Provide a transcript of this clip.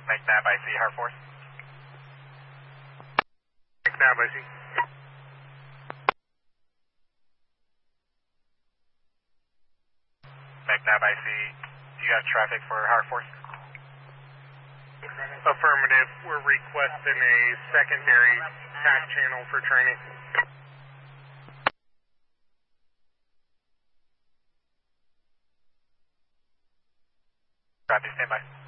McNabb IC, Hard Force. McNabb IC. McNabb IC, do you have traffic for Hard Force? Affirmative. We're requesting a secondary TAC channel for training. Copy, stand by.